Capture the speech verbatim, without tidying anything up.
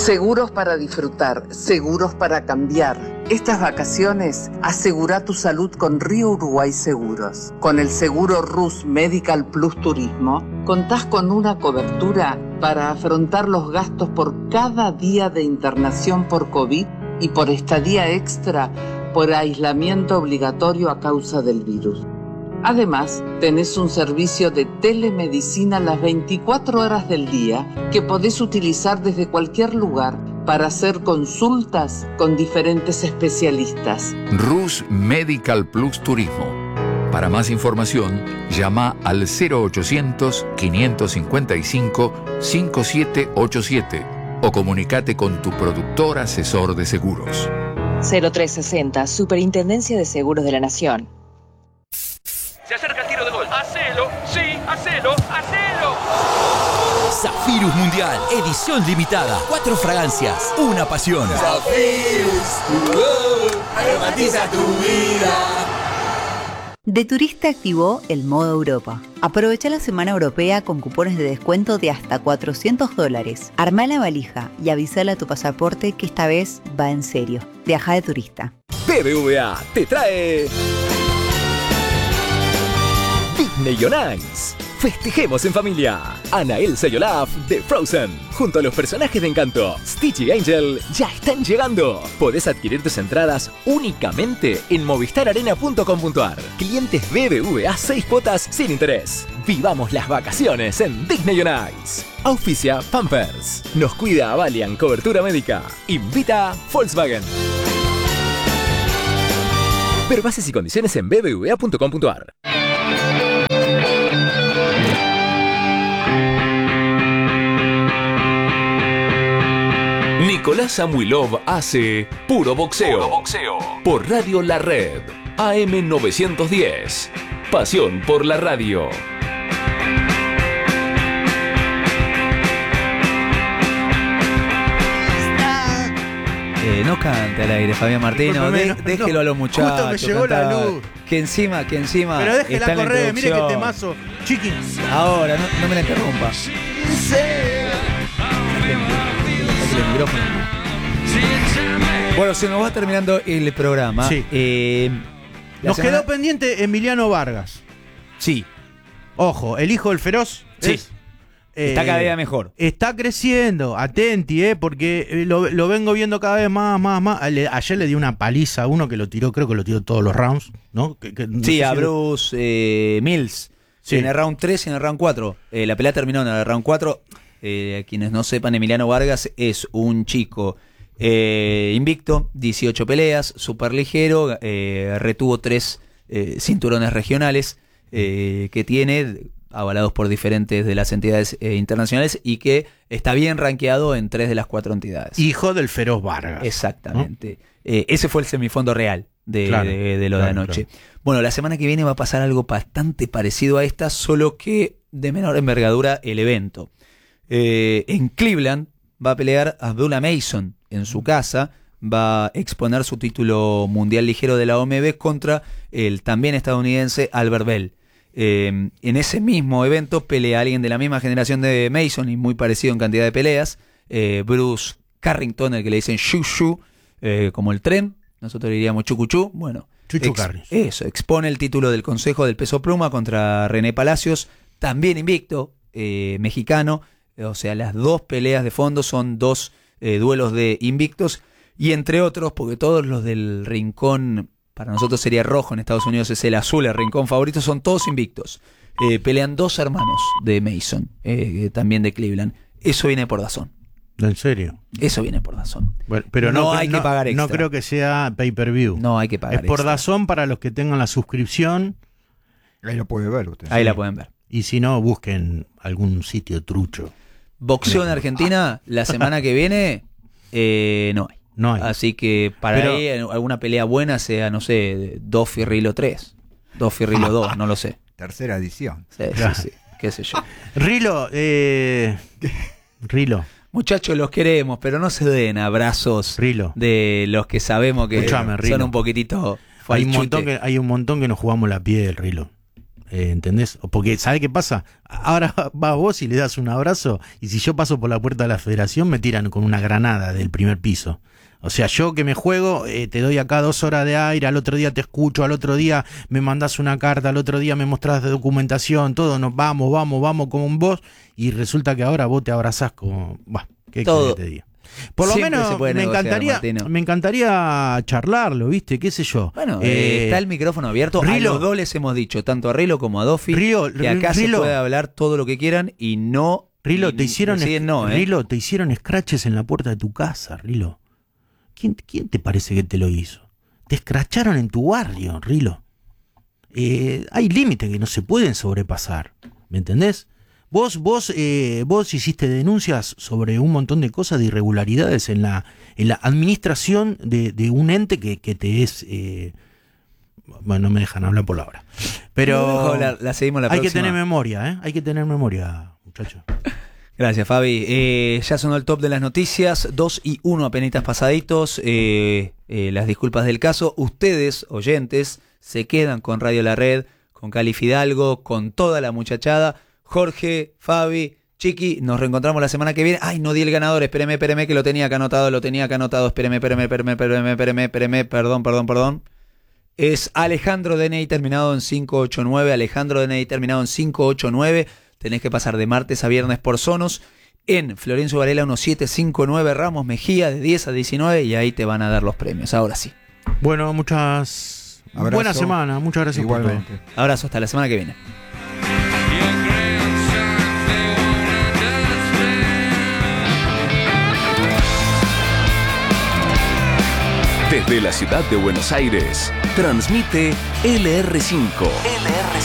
Seguros para disfrutar, seguros para cambiar. Estas vacaciones, asegura tu salud con Río Uruguay Seguros. Con el seguro Rus Medical Plus Turismo, contás con una cobertura para afrontar los gastos por cada día de internación por COVID y por estadía extra por aislamiento obligatorio a causa del virus. Además, tenés un servicio de telemedicina las veinticuatro horas del día que podés utilizar desde cualquier lugar para hacer consultas con diferentes especialistas. Rus Medical Plus Turismo. Para más información, llama al cero ochocientos, quinientos cincuenta y cinco, cincuenta y siete ochenta y siete o comunicate con tu productor asesor de seguros. cero tres sesenta, Superintendencia de Seguros de la Nación. Se acerca el tiro de gol. ¡Hacelo! ¡Sí! ¡Hacelo! ¡Hacelo! Zafirus Mundial, edición limitada. Cuatro fragancias, una pasión. Zafirus, uh, aromatiza tu vida. De Turista activó el modo Europa. Aprovecha la semana europea con cupones de descuento de hasta cuatrocientos dólares. Armá la valija y avísale a tu pasaporte que esta vez va en serio. Viaja de turista. B B V A te trae Disney on Ice. Festejemos en familia. Anna, Elsa y Olaf de Frozen, junto a los personajes de Encanto, Stitch y Angel, ya están llegando. Podés adquirir tus entradas únicamente en movistar arena punto com punto ar. Clientes B B V A seis cuotas sin interés. Vivamos las vacaciones en Disney on Ice. Auspicia Pampers. Nos cuida Valiant Cobertura Médica. Invita Volkswagen. Ver bases y condiciones en b b v a punto com punto ar. Nicolás Samuilov hace Puro Boxeo. Puro Boxeo por Radio La Red, A M novecientos diez. Pasión por la radio. Eh, no cante al aire, Fabián Martino. De, no, déjelo no, a los muchachos. Justo me llegó cantar. La luz. Que encima, que encima. Pero déjela correr, mire que temazo. Chiqui. Ahora, no, no me la interrumpa. El micrófono. Bueno, se nos va terminando el programa. Sí. Eh, nos semana... quedó pendiente Emiliano Vargas. Sí. Ojo, el hijo del feroz. Sí. Es, está eh, cada día mejor. Está creciendo, atenti, eh, porque lo, lo vengo viendo cada vez más, más, más. Le, ayer le di una paliza a uno que lo tiró, creo que lo tiró todos los rounds, ¿no? Que, que, no sí, sé a si Bruce lo... eh, Mills. Sí. En el round tres y en el round cuatro. Eh, la pelea terminó en el round cuatro. Eh, quienes no sepan, Emiliano Vargas es un chico eh, invicto, dieciocho peleas, súper ligero, eh, retuvo tres eh, cinturones regionales eh, que tiene, avalados por diferentes de las entidades eh, internacionales, y que está bien rankeado en tres de las cuatro entidades. Hijo del feroz Vargas. Exactamente. ¿No? Eh, ese fue el semifondo real de, claro, de, de lo claro, de anoche. Claro. Bueno, la semana que viene va a pasar algo bastante parecido a esta, solo que de menor envergadura el evento. Eh, en Cleveland va a pelear Abdullah Mason en su casa, va a exponer su título mundial ligero de la O M B contra el también estadounidense Albert Bell. Eh, en ese mismo evento pelea alguien de la misma generación de Mason y muy parecido en cantidad de peleas, eh, Bruce Carrington, el que le dicen Shu Shu, eh, como el tren, nosotros diríamos Chucuchú, bueno, Chuchu ex, eso, expone el título del Consejo del Peso Pluma contra René Palacios, también invicto, eh, mexicano. O sea, las dos peleas de fondo son dos eh, duelos de invictos. Y entre otros, porque todos los del rincón, para nosotros sería rojo, en Estados Unidos es el azul, el rincón favorito, son todos invictos. Eh, pelean dos hermanos de Mason, eh, también de Cleveland. Eso viene por DAZN. ¿En serio? Eso viene por DAZN. Bueno, pero no, no hay no, que pagar extra. No creo que sea pay-per-view. No hay que pagar Es por extra. DAZN para los que tengan la suscripción. Ahí lo puede ver usted. Ahí sí. la pueden ver. Y si no, busquen algún sitio trucho. Boxeo en Argentina, la semana que viene, eh, no hay. No hay. Así que para Pero, ahí alguna pelea buena sea, no sé, dos Firrilo tres, dos Firrilo dos, no lo sé. Tercera edición. Sí, claro. sí, sí, qué sé yo. Rilo, eh, Rilo. Muchachos, los queremos, pero no se den abrazos Rilo. de los que sabemos que Escuchame, son Rilo. un poquitito Hay un, falchute. montón que, hay un montón que nos jugamos la piel, Rilo. Eh, ¿Entendés? Porque, ¿sabés qué pasa? Ahora vas vos y le das un abrazo, y si yo paso por la puerta de la federación, me tiran con una granada del primer piso. O sea, yo que me juego, eh, te doy acá dos horas de aire, al otro día te escucho, al otro día me mandás una carta, al otro día me mostrás de documentación, todo, nos vamos, vamos, vamos con vos, y resulta que ahora vos te abrazás como... Bah, ¿qué querés que te diga? Por lo Siempre menos me encantaría, me encantaría charlarlo, ¿viste? ¿Qué sé yo? Bueno, eh, está el micrófono abierto. Rilo, a los dos les hemos dicho, tanto a Rilo como a Dofi, Rilo, que acá Rilo, se puede hablar todo lo que quieran y no... Rilo, y te hicieron, no, ¿eh? Rilo, te hicieron scratches en la puerta de tu casa, Rilo. ¿Quién, ¿Quién te parece que te lo hizo? Te escracharon en tu barrio, Rilo. Eh, hay límites que no se pueden sobrepasar, ¿me entendés? Vos, vos, eh, vos hiciste denuncias sobre un montón de cosas, de irregularidades en la, en la administración de, de un ente que, que te es... Eh, bueno, no me dejan hablar por la hora. Pero la, la seguimos la hay próxima. que tener memoria, ¿eh? Hay que tener memoria, muchachos. Gracias, Fabi. Eh, ya sonó el top de las noticias, dos y uno apenitas pasaditos. Eh, eh, las disculpas del caso. Ustedes, oyentes, se quedan con Radio La Red, con Cali Fidalgo, con toda la muchachada. Jorge, Fabi, Chiqui, nos reencontramos la semana que viene. Ay, no di el ganador, espéreme, espéreme, que lo tenía acá anotado, lo tenía acá anotado, espéreme, espéreme, espéreme, espéreme, espéreme, espéreme, perdón, perdón, perdón. Es Alejandro D N I terminado en cinco ocho nueve, Alejandro D N I terminado en cinco ocho nueve. Tenés que pasar de martes a viernes por Sonos, en Florencio Varela diecisiete cincuenta y nueve, Ramos Mejía de diez a diecinueve, y ahí te van a dar los premios, ahora sí. Bueno, muchas... Abrazo. Buena semana, muchas gracias. Igualmente. Por todo. Abrazo, hasta la semana que viene. Desde la ciudad de Buenos Aires, transmite L R cinco. L R cinco.